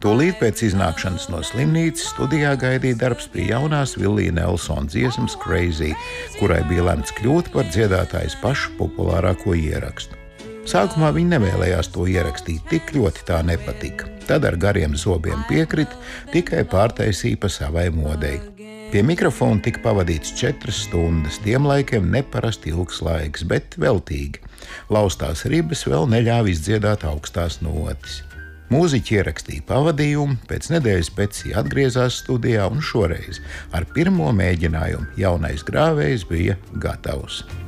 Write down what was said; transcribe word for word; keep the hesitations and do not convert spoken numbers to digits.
Tūlīt pēc iznākšanas no slimnīcas studijā gaidīja darbs pie jaunās Willija Nelsona dziesmas Crazy, kurai bija lemts kļūt par dziedātājas pašu populārāko ierakstu. Sākumā viņa nevēlējās to ierakstīt, tik ļoti tā nepatika. Tad ar gariem zobiem piekrita, tikai pārtaisīja pa savai modei. Pie mikrofona tika pavadīts četras stundas, tiem laikiem neparasti ilgs laiks, bet veltīgi. Laustās ribas vēl neļāva izdziedāt augstās notis. Mūziķi ierakstīja pavadījumu, pēc nedēļas Betsija atgriezās studijā un šoreiz ar pirmo mēģinājumu jaunais grāvējs bija gatavs.